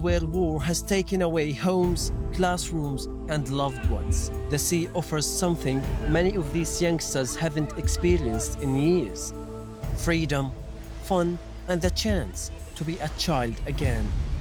where war has taken away homes, classrooms, and loved ones. The sea offers something many of these youngsters haven't experienced in years: freedom, fun, and the chance to be a child again.